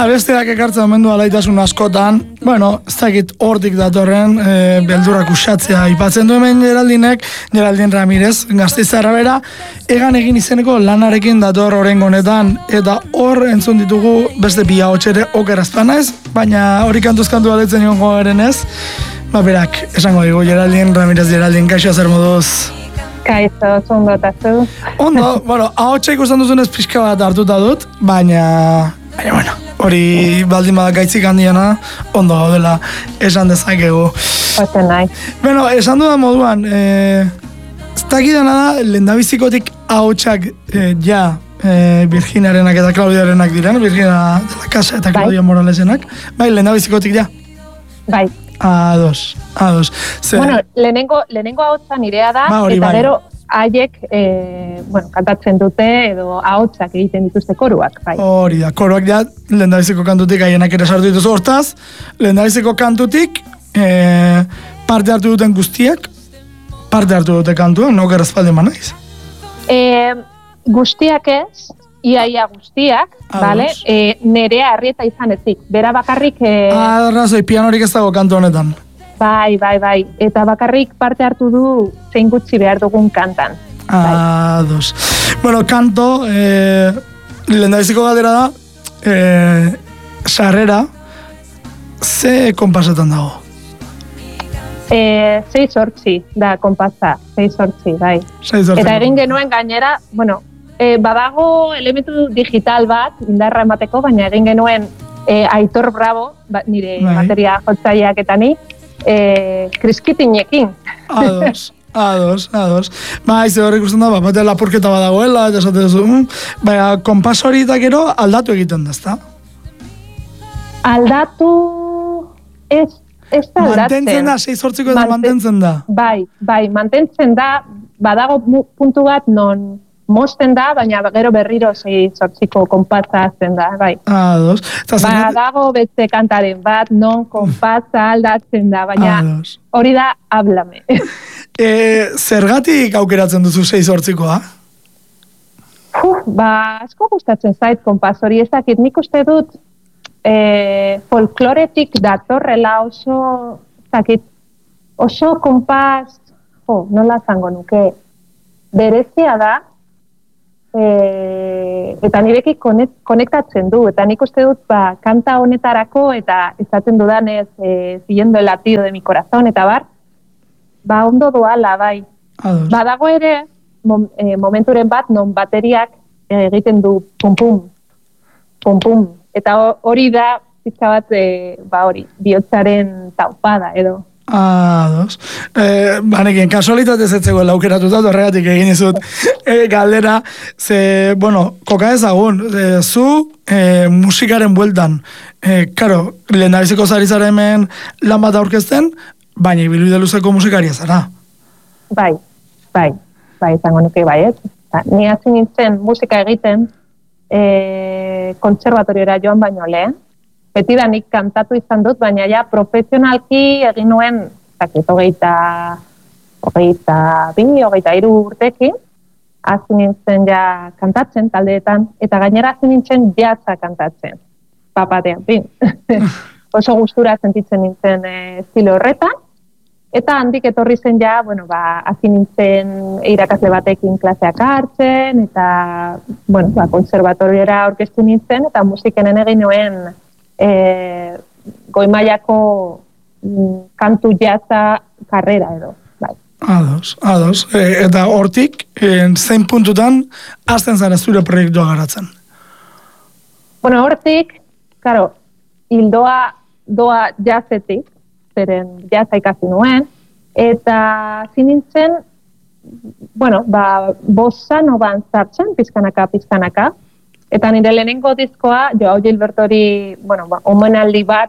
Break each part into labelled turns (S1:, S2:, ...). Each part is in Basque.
S1: besteak ekartzen omendu alaitasun askotan, bueno, ez dakit hortik datorren, beldurrak usatzea ipatzen du hemen Geraldin Ramirez, Gasteiztarra bera, egan egin izeneko lanarekin dator horrengo honetan, eta hor entzun ditugu beste bi ahotsere okerazpan naiz, baina hori kantuzkantu aletzen egon garen ez, berak, esango digu, Geraldin Ramirez, kaixo zer moduz?
S2: Kaixo, ondo eta zu?
S1: Ondo, bueno, ahotsa ikusten duzunez pixka bat hartuta dut, baina, bueno, hori baldin badak gaitzik handiena, ondo gaudela esan dezakegu.
S2: Oten nahi.
S1: Bueno, esan dudan moduan, ez dakidana da, lehendabizikotik ahotsak Virginiarenak eta Claudiarenak diren, Virginia de la Casa eta Claudia Moralesenak, bai, lehendabizikotik ja?
S2: Bai.
S1: Ados.
S2: Bueno, lehenengo ahotsa nirea da, eta gero haiek, kantatzen dute edo ahotsak egiten dituzte koruak, bai.
S1: Hori da, koruak ja, lehendabiziko kantutik haienak ere sartu dituzu hortaz, lehendabiziko kantutik parte hartu duten guztiak, parte hartu dute kantuan, no gerrazpalde manaiz?
S2: Guztiak ez, iaia guztiak, vale? Nerea Arrieta izan ezik, bera bakarrik...
S1: Arrazoi, pianorik ez dago kantu honetan.
S2: Bai, eta bakarrik parte hartu du zein gutxi behar dugun kantan.
S1: Ados. Bueno, kanto, lehendabiziko galdera da, sarrera, ze konpasetan dago?
S2: 6-8 da konpasa, 6-8, bai.
S1: 6-8.
S2: Eta egin genuen gainera, bueno, badago elementu digital bat, indarra emateko, baina egin genuen Aitor Bravo, nire bateria jotzaileak eta ni, kriskitinekin.
S1: Ados. Ze horrek usten da, batean lapurketa badagoela, eta esate duzu, baina konpas hori eta gero aldatu egiten da, ezta?
S2: Aldatu ez da aldatzen.
S1: Mantentzen da, 6-8 eta mantentzen da.
S2: Bai, mantentzen da, badago puntu bat non mosten da, baina gero berriro 6-8 konpasa azten da, bai.
S1: Ados.
S2: Badago beste kantaren bat, non konpasa aldatzen da, baina hori da, hablame.
S1: Zergatik aukeratzen duzu 6-8koa?
S2: Asko gustatzen zait konpas hori, ez dakit, nik uste dut folkloretik datorrela oso konpas, nola zango nuke, berezia da, eta nirekin konektatzen du, eta nik uste dut kanta honetarako, eta izaten dudanez, siguiendo el latido de mi corazón, eta ondo doala, bai. Badago ere, momenturen bat, non bateriak egiten du pum-pum, eta hori da, pizka bat, hori, bihotzaren taupada, edo.
S1: Ados. Banekin, kasualitatez ez zegoen laukeratuta, horregatik egin izut galdera, ze, bueno, koka ezagun, zu musikaren bueltan, karo, lehendabiziko zari zara hemen lan bat aurkezten, baina ibilbide luzeko musikaria zara.
S2: Bai, izango nuke baiet. Ni hasi nintzen musika egiten kontserbatoriora joan baino lehen, betidanik kantatu izan dut, baina ja profesionalki egin nuen, hogeita 23 urtekin, hasi nintzen ja kantatzen taldeetan, eta gainera hasi nintzen jazza kantatzen, papatean, oso gustura sentitzen nintzen estilo horretan, eta handik etorri zen ja, hasi nintzen irakasle batekin klaseak hartzen, eta, konservatoriora aurkeztu nintzen, eta musikenen egin nuen goi mailako kantu jazza karrera edo.
S1: Ados. Eta hortik, zein puntutan, hasten zara zure proiektua garatzen?
S2: Hortik, karo, doa jazzetik, zeren jazza ikasi nuen, eta zinintzen, bossa noban zartzen, pizkanaka, eta nire lehenengo diskoa, Joao Gilbertori, omenaldi bat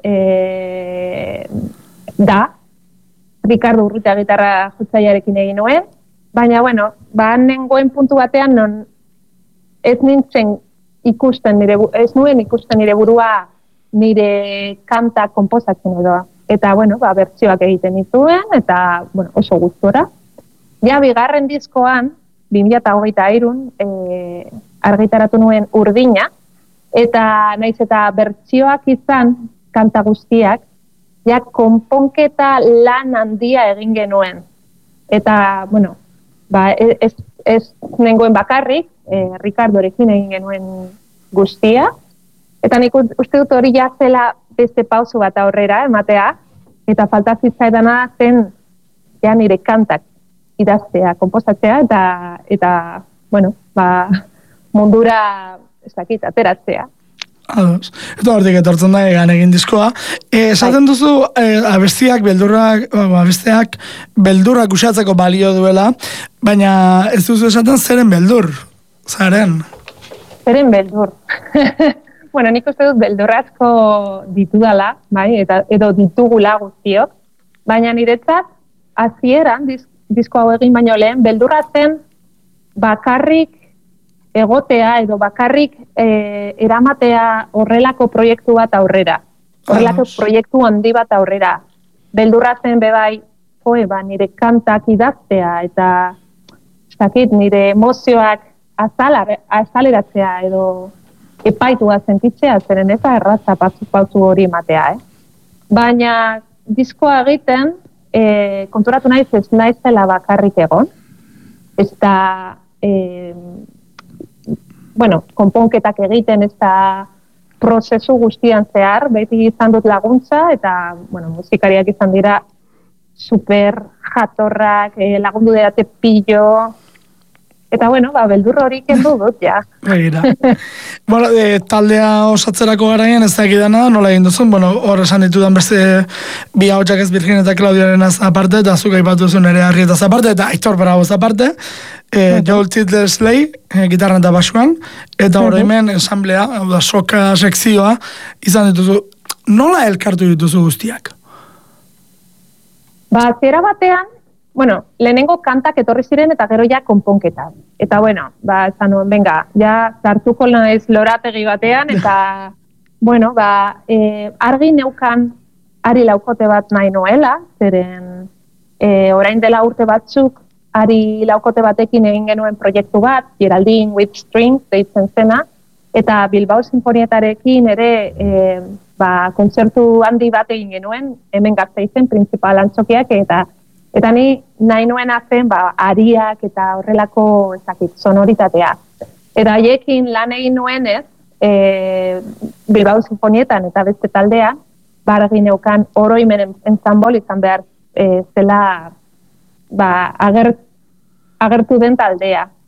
S2: da, Ricardo Urrutia gitarra jotzailearekin egin nuen, baina, nengoen puntu batean, non ez nuen ikusten nire burua nire kanta konposatzen edo. Eta, bertsioak egiten dituen, eta, oso gustora. Ja, bigarren diskoan, 2023, argitaratu nuen Urdina, eta naiz eta bertsioak izan kanta guztiak, ja konponketa lan handia egin genuen. Eta, bueno, ez nengoen bakarrik, Ricardorekin egin genuen guztia, eta nik uste dut hori zela beste pauso bat aurrera ematea, eta falta zitzaidana zen ja nire kantak idaztea, kompostatzea, eta bueno, mundura ateratzea.
S1: Eta hortik etortzen da egan egin diskoa. Esaten duzu, abestiak beldurrak usatzeko balio duela, baina ez duzu esaten zeren beldur, zaren?
S2: Zeren beldur. Bueno, nik uste dut beldurrazko ditudala, bai, edo ditugula guztiok, baina niretzat, hasieran disko hau egin baino lehen, beldurratzen bakarrik egotea edo bakarrik eramatea horrelako proiektu bat aurrera. Horrelako proiektu handi bat aurrera. Beldurratzen bebai, nire kantak idaztea eta nire emozioak azaleratzea edo epaitua sentitzea, zeren ez erratza pauzu hori ematea. Baina diskoa egiten konturatu naizela bakarrik egon. Ez da konponketak egiten ez da prozesu guztian zehar, beti izan dut laguntza, eta musikariak izan dira super jatorrak, lagundu derate pillo, eta beldur hori kendu dut, ja.
S1: Taldea osatzerako garaien ez dakidana, nola egin duzun, hor esan ditudan beste bi ahotsak ez Virgin eta Claudiaren aparte, eta zuk aipatu zuen ere Arrietaz aparte, eta Aitor Bravoz aparte, Joel Tidler-Slay, gitarran eta basuan, eta hor hemen ensamblea, soka sekzioa, izan dituzu, nola elkartu dituzu guztiak?
S2: Zera batean, lehenengo kantak etorri ziren eta gero ja konponketa. Eta esan nuen, venga, ja zartuko naiz lorategi batean, eta, argi neukan ari laukote bat nahi noela, zeren orain dela urte batzuk, ari laukote batekin egin genuen proiektu bat, Geraldine with Strings, deitzen zena, eta Bilbao Sinfonietarekin ere kontzertu handi bat egin genuen, hemen Gasteizen, Principal Antzokiak, eta ni nahi nuena zen ariak eta horrelako sonoritatea. Eta haiekin lan egin nuenez, Bilbao Sinfonietan eta beste taldean, argi neukan oroimen entzambol izan behar zela agertu den taldea.